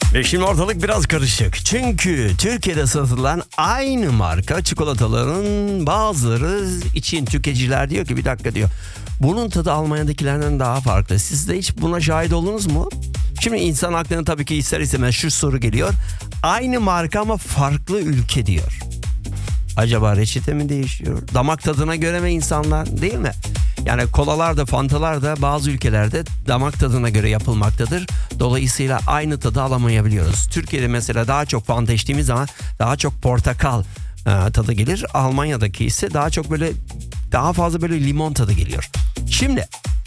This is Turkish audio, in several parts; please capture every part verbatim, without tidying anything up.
Ve şimdi ortalık biraz karışık. Çünkü Türkiye'de satılan aynı marka çikolataların bazıları için tüketiciler diyor ki bir dakika diyor. Bunun tadı Almanya'dakilerden daha farklı. Siz de hiç buna şahit oldunuz mu? Şimdi insan aklına tabii ki ister istemez şu soru geliyor. Aynı marka ama farklı ülke diyor. Acaba reçete mi değişiyor? Damak tadına göre mi insanlar, değil mi? Yani kolalar da fantalar da bazı ülkelerde damak tadına göre yapılmaktadır. Dolayısıyla aynı tadı alamayabiliyoruz. Türkiye'de mesela daha çok fanta içtiğimiz zaman daha çok portakal e, tadı gelir. Almanya'daki ise daha çok böyle daha fazla böyle limon tadı geliyor. Şimdi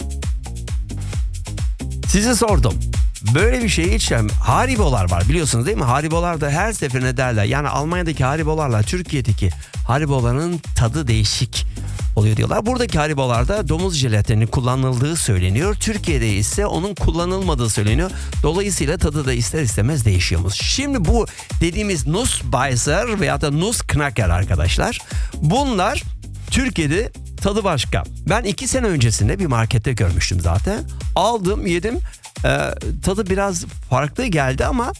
size sordum. Böyle bir şey içeceğim. Haribolar var biliyorsunuz değil mi? Haribolar da her seferinde derler. Yani Almanya'daki Haribolarla Türkiye'deki Hariboların tadı değişik oluyor diyorlar. Buradaki Haribolarda domuz jelatininin kullanıldığı söyleniyor. Türkiye'de ise onun kullanılmadığı söyleniyor. Dolayısıyla tadı da ister istemez değişiyormuş. Şimdi bu dediğimiz Nussbeißer veya da Nussknacker arkadaşlar. Bunlar Türkiye'de tadı başka. Ben iki sene öncesinde bir markette görmüştüm zaten. Aldım, yedim. Ee, tadı biraz farklı geldi ama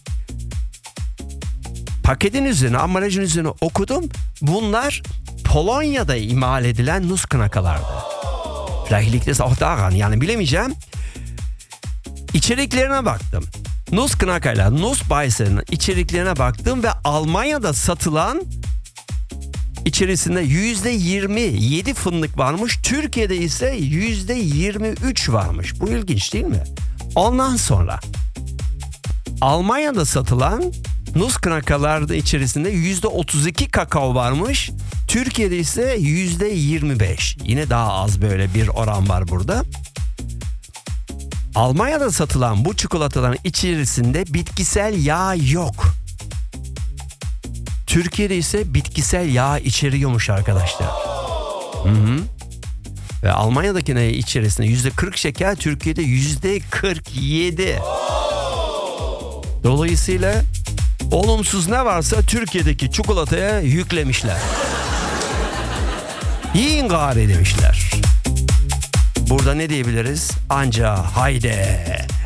paketin üzerine, ambalajın üzerine okudum. Bunlar Polonya'da imal edilen Nussknacker'lardı. Vielleicht liegt es auch daran. Yani bilemeyeceğim. İçeriklerine baktım. Nussknacker'la Nussbeißer'ın içeriklerine baktım ve Almanya'da satılan içerisinde yüzde yirmi yedi fındık varmış. Türkiye'de ise yüzde yirmi üç varmış. Bu ilginç değil mi? Ondan sonra Almanya'da satılan Nussknacker'larda içerisinde yüzde otuz iki kakao varmış. Türkiye'de ise yüzde yirmi beş. Yine daha az böyle bir oran var burada. Almanya'da satılan bu çikolataların içerisinde bitkisel yağ yok. Türkiye'de ise bitkisel yağ içeriyormuş arkadaşlar. Hı hı. Ve Almanya'daki içerisinde yüzde kırk şeker, Türkiye'de yüzde kırk yedi. Dolayısıyla olumsuz ne varsa Türkiye'deki çikolataya yüklemişler. Yiyin gari demişler. Burada ne diyebiliriz? Anca haydi.